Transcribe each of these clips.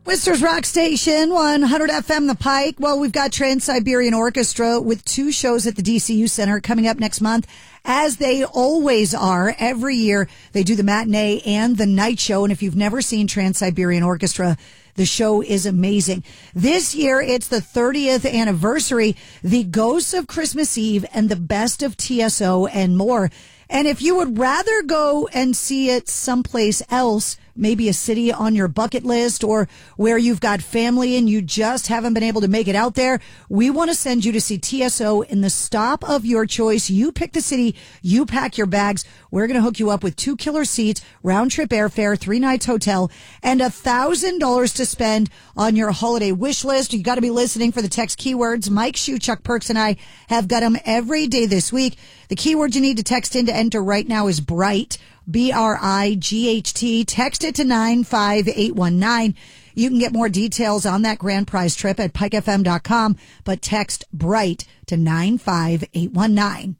Worcester's Rock Station, 100 FM The Pike. Well, we've got Trans-Siberian Orchestra with 2 shows at the DCU Center coming up next month, as they always are. Every year, they do the matinee and the night show. And if you've never seen Trans-Siberian Orchestra, the show is amazing. This year, it's the 30th anniversary, the Ghosts of Christmas Eve, and the Best of TSO, and more. And if you would rather go and see it someplace else, maybe a city on your bucket list or where you've got family and you just haven't been able to make it out there, we want to send you to see TSO in the stop of your choice. You pick the city, you pack your bags. We're going to hook you up with 2 killer seats, round trip airfare, 3 nights hotel, and $1,000 to spend on your holiday wish list. You got to be listening for the text keywords. Mike Shue, Chuck Perks, and I have got them every day this week. The keyword you need to text in to enter right now is BRIGHT, BRIGHT. Text it to 95819. You can get more details on that grand prize trip at pikefm.com, but text BRIGHT to 95819.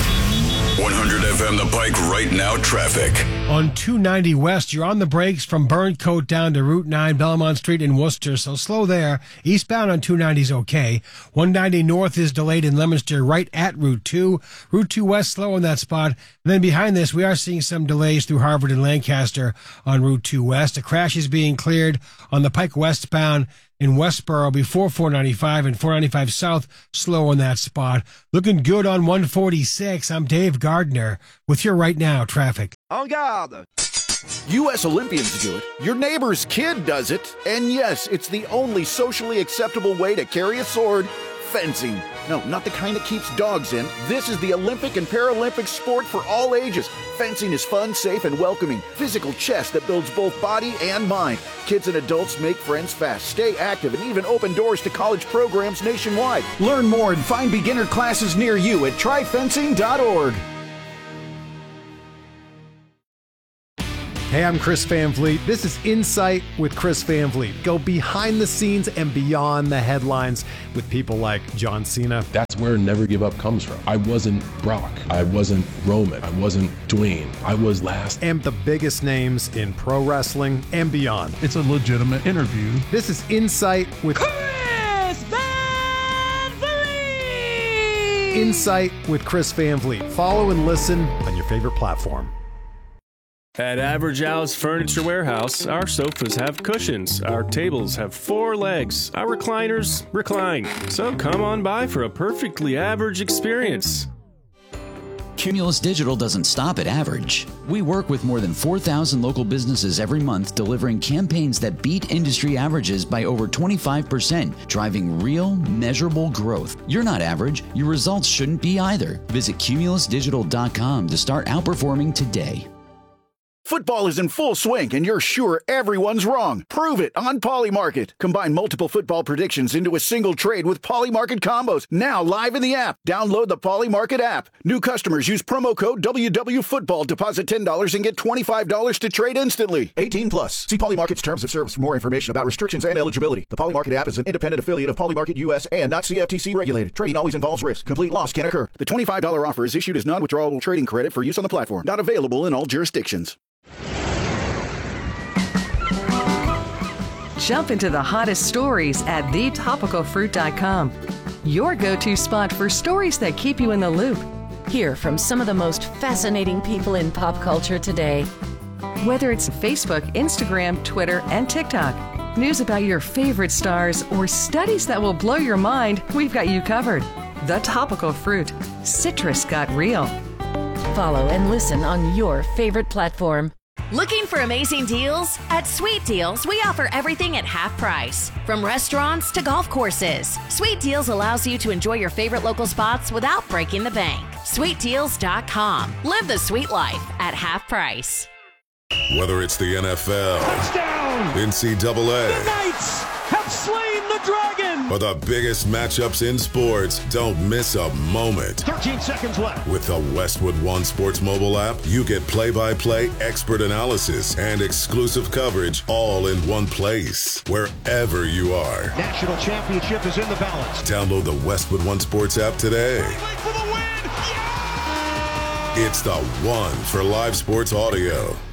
100 FM The Pike right now traffic. On 290 West, you're on the brakes from Burncoat down to Route 9, Belmont Street in Worcester, so slow there. Eastbound on 290 is okay. 190 North is delayed in Leominster right at Route 2. Route 2 West slow in that spot. And then behind this, we are seeing some delays through Harvard and Lancaster on Route 2 West. A crash is being cleared on the Pike westbound in Westboro before 495 and 495 South, slow on that spot. Looking good on 146. I'm Dave Gardner with your Right Now traffic. En garde! U.S. Olympians do it, your neighbor's kid does it, and yes, it's the only socially acceptable way to carry a sword. Fencing. No, not the kind that keeps dogs in. This is the Olympic and Paralympic sport for all ages. Fencing is fun, safe, and welcoming. Physical chess that builds both body and mind. Kids and adults make friends fast, stay active, and even open doors to college programs nationwide. Learn more and find beginner classes near you at tryfencing.org. Hey, I'm Chris Van Vliet. This is Insight with Chris Van Vliet. Go behind the scenes and beyond the headlines with people like John Cena. That's where Never Give Up comes from. I wasn't Brock. I wasn't Roman. I wasn't Dwayne. I was last. And the biggest names in pro wrestling and beyond. It's a legitimate interview. This is Insight with Chris Van Vliet. Insight with Chris Van Vliet. Follow and listen on your favorite platform. At Average Al's Furniture Warehouse, our sofas have cushions, our tables have 4 legs, our recliners recline. So come on by for a perfectly average experience. Cumulus Digital doesn't stop at average. We work with more than 4,000 local businesses every month, delivering campaigns that beat industry averages by over 25%, driving real, measurable growth. You're not average. Your results shouldn't be either. Visit cumulusdigital.com to start outperforming today. Football is in full swing, and you're sure everyone's wrong. Prove it on Polymarket. Combine multiple football predictions into a single trade with Polymarket combos. Now live in the app. Download the Polymarket app. New customers use promo code WWFootball. Deposit $10 and get $25 to trade instantly. 18 plus. See Polymarket's terms of service for more information about restrictions and eligibility. The Polymarket app is an independent affiliate of Polymarket US and not CFTC regulated. Trading always involves risk. Complete loss can occur. The $25 offer is issued as non-withdrawable trading credit for use on the platform. Not available in all jurisdictions. Jump into the hottest stories at thetopicalfruit.com. Your go-to spot for stories that keep you in the loop. Hear from some of the most fascinating people in pop culture today. Whether it's Facebook, Instagram, Twitter, and TikTok, news about your favorite stars, or studies that will blow your mind, we've got you covered. The Topical Fruit. Citrus got real. Follow and listen on your favorite platform. Looking for amazing deals? At Sweet Deals, we offer everything at half price. From restaurants to golf courses, Sweet Deals allows you to enjoy your favorite local spots without breaking the bank. SweetDeals.com. Live the sweet life at half price. Whether it's the NFL, touchdown, NCAA, the Knights have slain the dragon, or the biggest matchups in sports, don't miss a moment. 13 seconds left. With the Westwood One Sports mobile app, you get play-by-play expert analysis and exclusive coverage all in one place, wherever you are. National championship is in the balance. Download the Westwood One Sports app today. For the win. Yeah! It's the one for live sports audio.